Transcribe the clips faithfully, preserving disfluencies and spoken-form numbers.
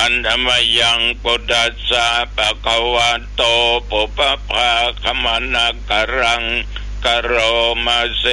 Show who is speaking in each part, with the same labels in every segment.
Speaker 1: อันธรรมยังปุตตัสสะภะคะวะโตปุพพะคะมนะกะรังกะโรมะเส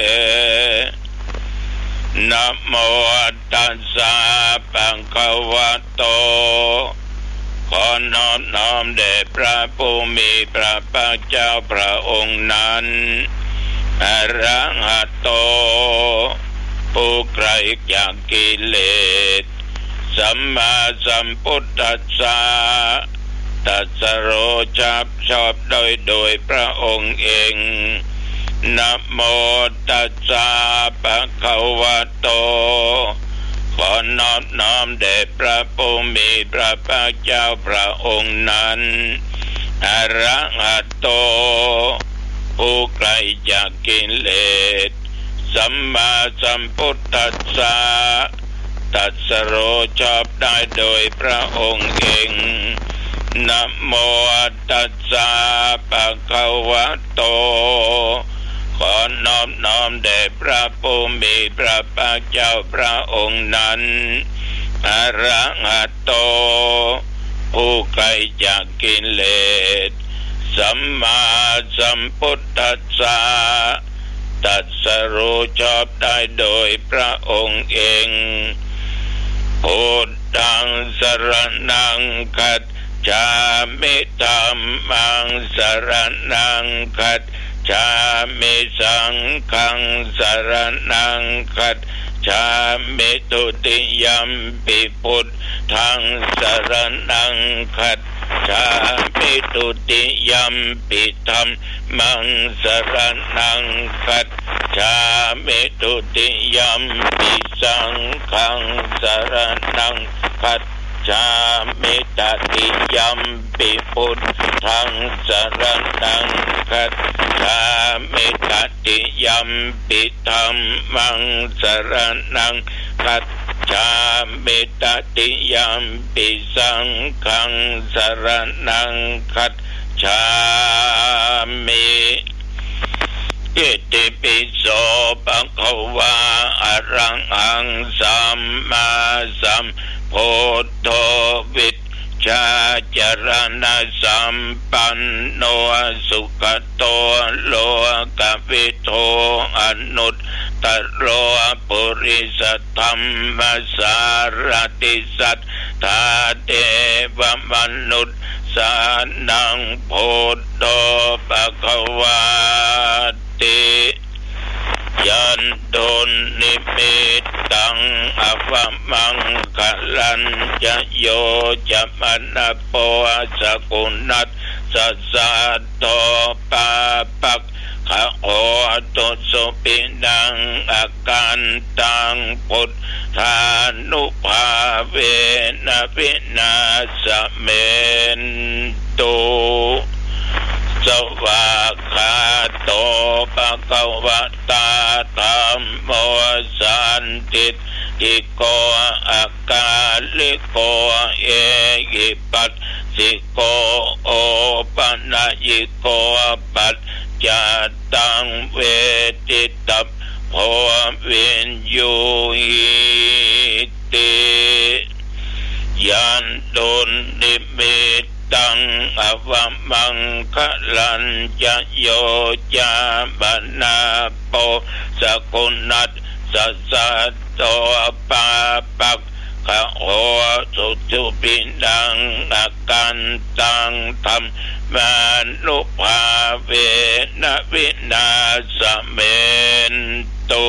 Speaker 1: นะโมตัสสะภะคะวะโตขอน้อมน้อมแด่พระผู้มีพระภาคเจ้าพระองค์นั้นอรหัตโตผู้ไกลจากกิเลสสัมมาสัมพุทธัสสะตรัสรู้ชอบชอบโดยโดยพระองค์เองนะโมตัสสะภะคะวะโตขอน้อมน้อมแด่พระผู้มีพระภาคเจ้าพระองค์นั้นอรหัตโตผู้ไกลจากกิเลสสัมมาสัมพุทธัสสะตรัสรู้ชอบได้โดยพระองค์เองนะโมตัสสะภะคะวะโตขอน้อมน้อมแด่พระผู้มีพระภาคเจ้าพระองค์นั้นอรหัตโตผู้ไกลจากกิเลสสัมมาสัมพุทธัสสะตรัสรู้ชอบได้โดยพระองค์เองพุทธังสรณังคัจฉามิธัมมังสรณังคัจฉามิสังฆังสรณังคัจฉามิทุติยัมปิพุทธังสรณังคัจฉามิทุติยัมปิธัมมังสรณังคัจฉามิทุติยัมปิสังฆังสรณังคัจฉามิตติยัมปิพุทธังสรณังคัจฉามิตติยัมปิธัมมังสรณังคัจฉามิตติยัมปิสังฆังสรณังคัจฉามิอิติปิโสภะคะวะอะระหังสัมมาสัมพุทโธวิชชาจารณะสัมปันโนสุขโตโลกวิโทอนุตตโรปุริสธรรมสารติสัทธาเทวมนุษย์สานังโพธิ์โตภะคะวะติยันโดนนิมิตตังอวมังคะลัญจะโยจะมนะโปสกุนัสสัสสะโตปาปักขะโอตุสุปินังอาการตังพุทธานุภาเวนะวินาสเมนตุสวากขาโตภะคะวะตาธัมโมสันติติโกอาการลิโกเอหิปัสสิโกโอปัญญิโกปัจจตังเวทิตัพโพวินยูหิติยันตุนิมิตตังอวมังคะลัญจะโยจามนาโปสกุนัสสัสสะโตปาปักขะโหสุจุปินังอาการตังธรรมานุภาเวนะวินาสเมนตุ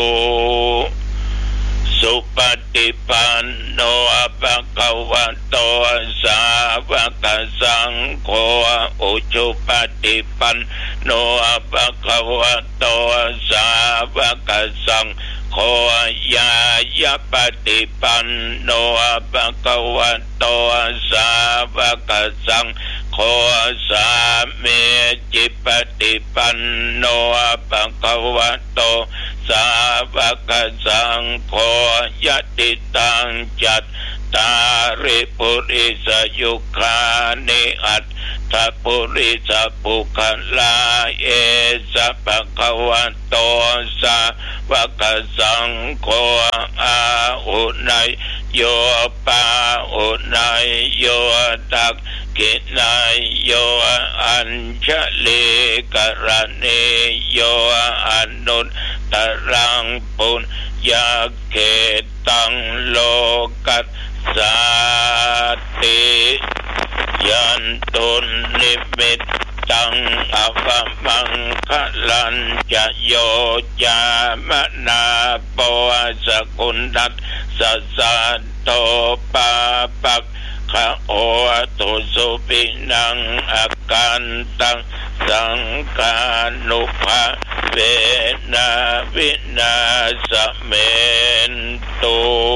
Speaker 1: สุปฏิปันโนภะคะวะโตสาวกสังโฆอุชุปฏิปันโนภะคะวะโตสาวกสังโฆญายปฏิปันโนภะคะวะโตสาวกสังโฆสามีจิปฏิปันโนภะคะวะโตสาวกสังโฆยติตังจัตตาริปุริสยุคานิอัตถปุริสปุคลาเอสะภะคะวะโตสาวกสังโฆอาหุนัยโยปาอุนายโยตักกินายโยอัญชลีกรณีโยอนุตตรังปุญญาเกตังโลกัสสาติยันตุนิมิตตังอภมังคะลันจะโยจามนาโปสกุณัตสัสสะโตปาปักขะโอตุสุปินังอาการตังสังกานุภาเวนะวินาสเมนตุ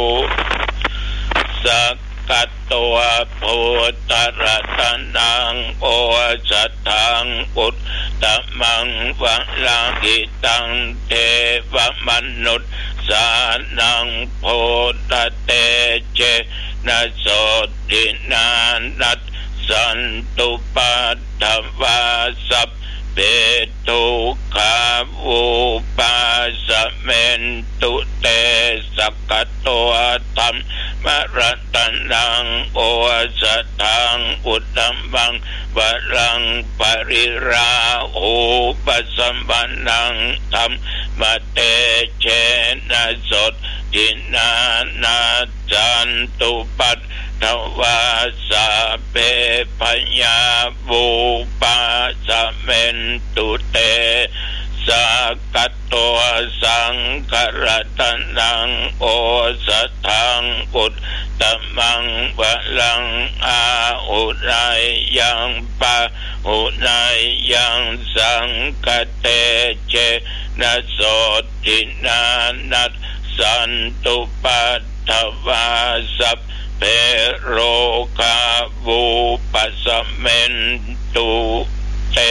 Speaker 1: สักกัตตัวพุทธรัตนังโอสัตถังอุตตมังวะลากิตังเทวมนุษย์สานังโพธเตเจนะโสตินานัสสันตุปัฏฐวาสัพเปตุขาวุปาสเมนตุเตสักกตัวธรรมรัตนังโอสัตถังอุตตมังวรังปริราหูปสัมปันนังธรรมเตเชนะโสตินานัสสันตุปัฏฐวาสัพเพพยาวุปาสเมนตุเตสักกตัวสังฆรัตนังโอสัตถังอุตตมังวะลังอาหุนายยังปะหุนายยังสังฆเตเจนะโสตินานัสสันตุปัฏฐวาสัพเพโรคาวุปัสสเมนตุเต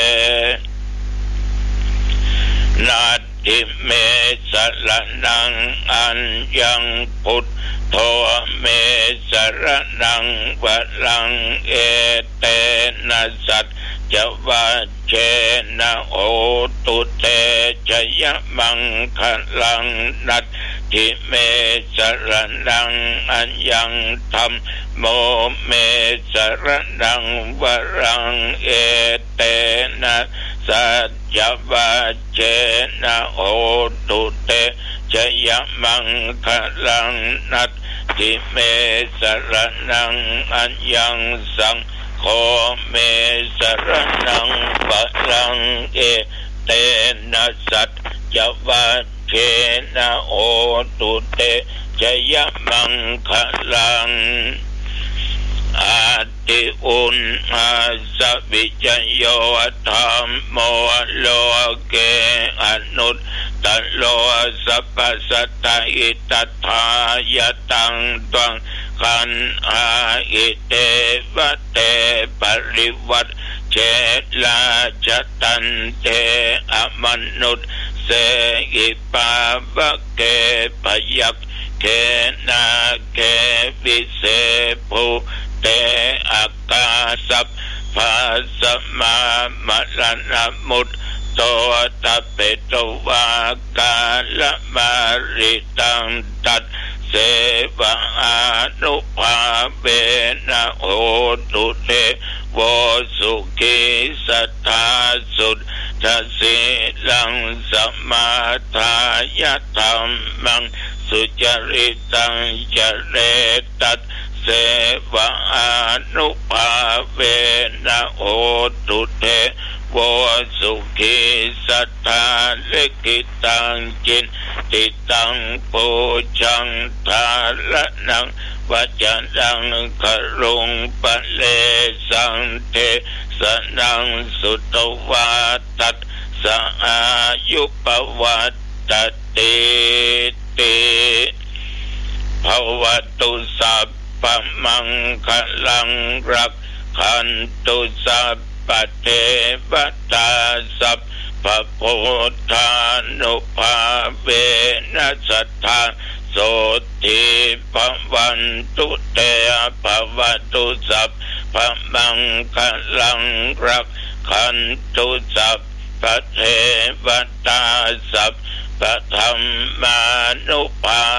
Speaker 1: นาทิเมสรนังอัญญังพุทโธเมสรนังวะลังเอเตนะสัจจวัจเจนะโอตุเตชยมังคลังนัตถิเมสรนังอัญญังธัมโมเมสรนังวะลังเอเตนะสัจจวัจเจนะโอตุเตชยมังคลังนัตถิเมสรนังอัญญังสังโฆเมสรนังวะลังเอเตนะสัจจวัจเจนะโอตุเตชยมังคลังอาติอุนอาสวิจโยธัมโมโลเกอนุตตโลสัพพสัตตอิตัทธายตังตังขันอาอิเตวะเตปริวัตเจลาจตันเตอมนุษเสอิปาวะเกปยักเกนาเกวิเสภูเตอากาสัพพะสมามะรณมุตโตตะเปตวากาลมาริตังตัดเสวะอานุภาเวนะโหตุเตโวสุขิสัทธาสุทธสิลังสมาทายะธัมมังสุจริตังจเรตัสเสวะอานุภาเวนะโหตุเตโวสุขิสัทธาลิกิตังจินติตังปูชังทาระนังวัจจังครุงปะเลสังเทสนังสุตวาตัสสะอายุปวัตติติภวตุสัพพมังคลังรักขันตุสัพพเทวตาสัพพพุทธานุภาเวนะสัทธาโสติภวันตุเตภวตุสัพพมังคลังรักขันตุสัพพเทวตาสัพพธรรมานุภา